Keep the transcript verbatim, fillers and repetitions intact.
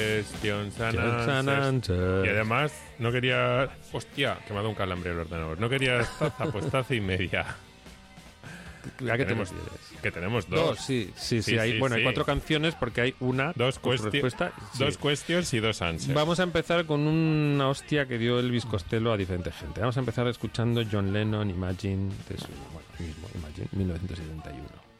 Question and Questions and answers. answers. Y además, no quería... Hostia, que me ha dado un calambre el ordenador. No quería taza, pues taza y media. ¿A qué te tenemos, refieres? que tenemos dos. Dos, sí, sí, sí. Sí, hay, sí, bueno, sí. hay cuatro canciones porque hay una Dos, con su cuesti- respuesta. Sí. dos questions y dos answers. Vamos a empezar con una hostia que dio Elvis Costello a diferente gente. Vamos a empezar escuchando John Lennon, Imagine, de su, bueno, mismo Imagine, mil novecientos setenta y uno.